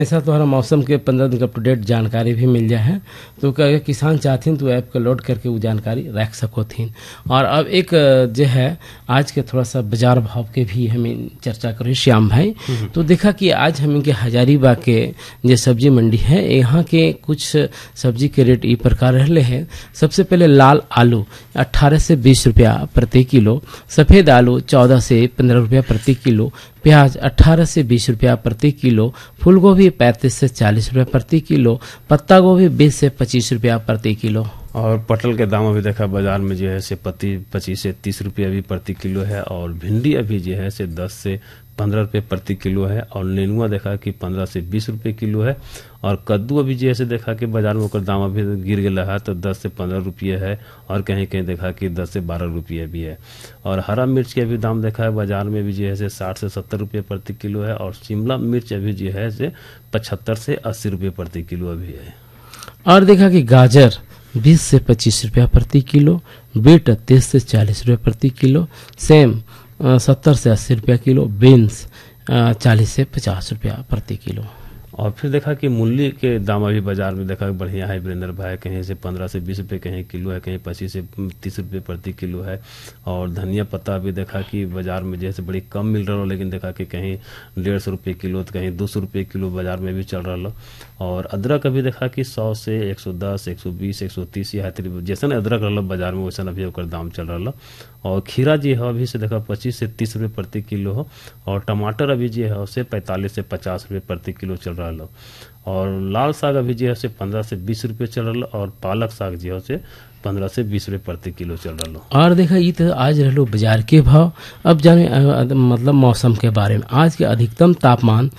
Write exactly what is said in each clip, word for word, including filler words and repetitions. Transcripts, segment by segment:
ऐसा तोहरा मौसम के पंद्रह दिन का अप टू डेट जानकारी भी मिल जाए है तो कहे किसान चाहथिन तो ऐप के लोड करके वो जानकारी रख सकोथिन। और अब एक जो है आज के थोड़ा सा बाजार भाव के भी हमें चर्चा करें श्याम भाई। तो देखा कि आज हम के हजारीबाग के जो सब्जी मंडी है यहाँ के कुछ सब्जी के रेट ई प्रकार रहले है। सबसे पहले लाल आलू अट्ठारह से बीस रुपया प्रति किलो, सफेद आलू चौदह से पंद्रह रुपया प्रति किलो, प्याज अठारह से बीस रुपया प्रति किलो, फूल गोभी पैंतीस से चालीस रुपया प्रति किलो, पत्ता गोभी बीस से पच्चीस रुपया प्रति किलो। और पटल के दाम अभी देखा बाजार में जो है से पति पच्चीस से तीस रुपये अभी प्रति किलो है। और भिंडी अभी जो है से दस से पंद्रह रुपये प्रति किलो है। और नेनुआ देखा कि पंद्रह से बीस रुपये किलो है। और कद्दू अभी जो है देखा कि बाजार में ओकर दाम अभी गिर गया है तो दस से पंद्रह रुपये है। और कहीं कहीं देखा कि दस से बारह रुपये भी है। और हरा मिर्च के अभी दाम देखा है बाजार में भी जो है साठ से सत्तर रुपये प्रति किलो है। और शिमला मिर्च अभी जो है से पचहत्तर से अस्सी रुपये प्रति किलो अभी है। और देखा कि गाजर बीस से पच्चीस रुपया प्रति किलो, बीट तीस से चालीस रुपये प्रति किलो, सेम सत्तर से अस्सी रुपया किलो, बीन्स चालीस से पचास रुपया प्रति किलो। और फिर देखा कि मूली के दाम अभी बाजार में देखा बढ़िया है वीरेंद्र भाई, कहीं से पंद्रह से बीस रुपये कहीं किलो है, कहीं पच्चीस से तीस रुपये प्रति किलो है। और धनिया पत्ता भी देखा कि बाजार में जैसे बड़ी कम मिल रहा हो, लेकिन देखा कि कहीं डेढ़ सौ रुपये किलो तो कहीं दो सौ रुपये किलो बाजार में भी चल रहा हो। और अदरक अभी देखा कि सौ से एक सौ दस, एक सौ बीस, एक सौ तीस या जैसे अदरक रहा बाजार में वैसा अभी ओकर दाम चल रहा। और खीरा जी है अभी से देखा पच्चीस से तीस रुपये प्रति किलो हो। और टमाटर अभी जी है उसे पैंतालीस से पचास रुपये प्रति किलो चल रहा है। और लाल साग अभी जो है से पंद्रह से बीस रुपये चल रहा। और पालक साग जो है से पंद्रह से बीस रुपये प्रति किलो चल रहा। और देखा ये तो आज रहलो बाजार के भाव। अब जाने मतलब मौसम के बारे में, आज के अधिकतम तापमान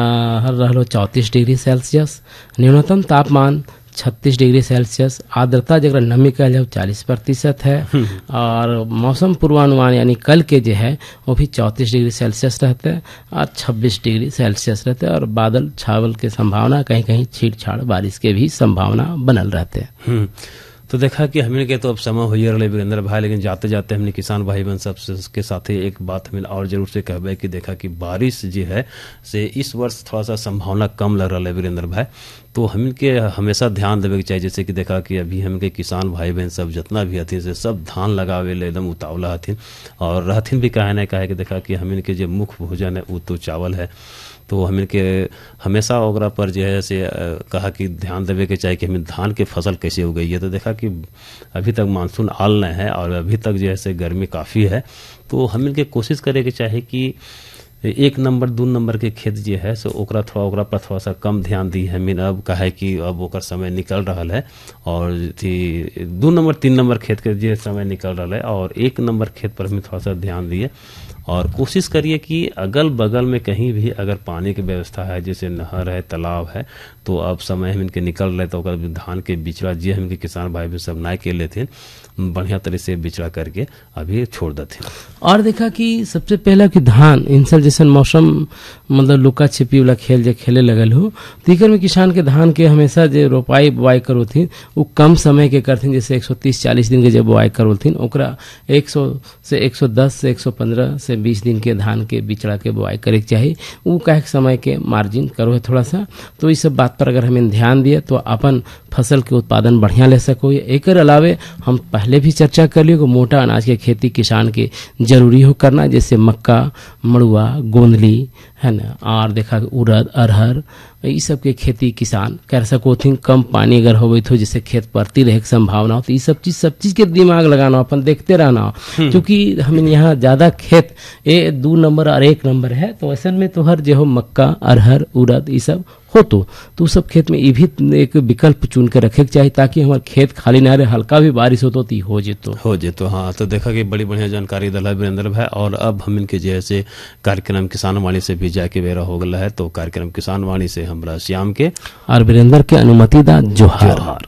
रहलो चौंतीस डिग्री सेल्सियस, न्यूनतम तापमान छत्तीस डिग्री सेल्सियस, आर्द्रता जगह नमी कहल जाओ चालीस प्रतिशत है। और मौसम पूर्वानुमान यानी कल के जो है वो भी चौंतीस डिग्री सेल्सियस रहते हैं और छब्बीस डिग्री सेल्सियस रहते हैं। और बादल छावल के संभावना, कहीं कहीं छींट-छाड़ बारिश के भी संभावना बनल रहते हैं। तो देखा कि हमें के तो अब समय हो रहा वीरेंद्र भाई, लेकिन जाते जाते हमने किसान भाई बहन सब के साथ एक बात हमें और जरूर से कहबे कि देखा कि बारिश जो है से इस वर्ष थोड़ा सा संभावना कम लग रहा है वीरेंद्र भाई। तो हम के हमेशा ध्यान देवे के चाहिए। जैसे कि देखा कि अभी हम के किसान भाई बहन सब जितना भी हथिन से सब धान लगावे ले एकदम उतावला हथिन। और रहथिन भी कहे ना कहे कि देखा कि हम के जो मुख्य भोजन है वो तो चावल है। तो हमें के हमेशा ओकरा पर जो है से कहा कि ध्यान देवे के चाहिए कि हमें धान के फसल कैसे हो गई है। तो देखा कि अभी तक मानसून आल नहीं है और अभी तक जो है से गर्मी काफ़ी है। तो हमें के कोशिश करे के चाहिए कि एक नंबर दो नंबर के खेत जो है सो ओकरा थोड़ा ओकरा पर थोड़ा सा कम ध्यान दी है। मीन अब कहे कि अब ओकर समय निकल रहा है। और थी दो नंबर तीन नंबर खेत के जो समय निकल रहा है और एक नंबर खेत पर हमें थोड़ा सा ध्यान दिए। और कोशिश करिए कि अगल बगल में कहीं भी अगर पानी की व्यवस्था है, जैसे नहर है, तालाब है, तो अब समय हम इनके निकल रहे तो धान के बिचड़ा जी हम किसान भाई भी सब नाय के लेते बढ़िया तरह से बिचड़ा करके अभी छोड़ देते। और देखा कि सबसे पहला कि धान इंसल जैसे मौसम मतलब लुका छिपी वाला खेल जो खेले लगल हो, तीकर में किसान के धान के हमेशा जो रोपाई बुआई करो थी वो कम समय के करथिन। जैसे एक सौ तीस चालीस दिन के जब बुआई करो थी ओकरा एक सौ से एक सौ दस से एक सौ पंद्रह से बीस दिन के धान के बिचड़ा के बुआई करे के चाहिए। वो कहे समय के मार्जिन करो है थोड़ा सा। तो इस सब बात पर अगर हमें ध्यान दिए तो अपन फसल के उत्पादन बढ़िया ले सको। एक अलावे हम पहले भी चर्चा कर लियो कि मोटा अनाज के खेती किसान के जरूरी हो करना, जैसे मक्का, मड़ुआ, गोंदली है ना। और देखा उड़द, अरहर ये सब के खेती किसान कर सको थी। कम पानी अगर हो तो जैसे खेत परती रहे संभावना हो तो ये सब चीज सब चीज के दिमाग लगाना, अपन देखते रहना हो। क्योंकि हम यहाँ ज्यादा खेत ए दो नंबर और एक नंबर है तो ऐसे में तो हर जो हो मक्का, अरहर, उड़द ये सब हो तो तो सब खेत में ये भी एक विकल्प चुन के रखे के चाहिए ताकि हमारे खेत खाली ना रहे, हल्का भी बारिश हो तो हो जेतो हो जेतो। हाँ, तो देखा कि बड़ी बढ़िया जानकारी दिला वीरेंद्र भाई। और अब हम इनके जैसे कार्यक्रम किसान वाणी से भी जाके बेरा हो गया है। तो कार्यक्रम किसान वाणी से हमरा श्याम के और वीरेंद्र के अनुमति दा जोहार।